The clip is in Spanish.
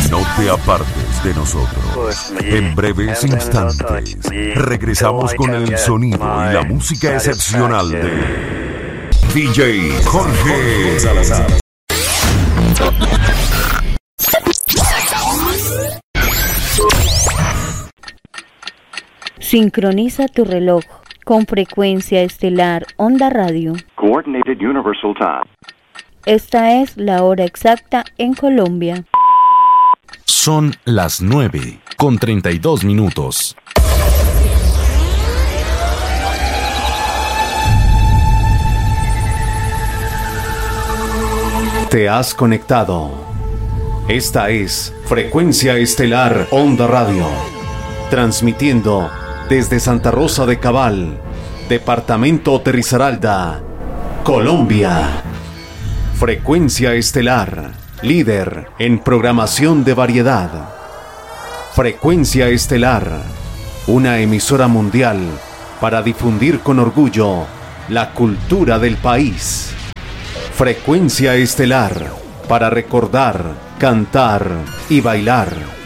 No te apartes de nosotros. En breves instantes regresamos con el sonido y la música excepcional de DJ Jorge Salazar. Sincroniza tu reloj con frecuencia estelar Onda Radio. Coordinated Universal Time. Esta es la hora exacta en Colombia. Son las 9:32. Te has conectado. Esta es Frecuencia Estelar Onda Radio, transmitiendo desde Santa Rosa de Cabal, departamento de Risaralda, Colombia. Frecuencia Estelar, líder en programación de variedad. Frecuencia Estelar, una emisora mundial para difundir con orgullo la cultura del país. Frecuencia Estelar, para recordar, cantar y bailar.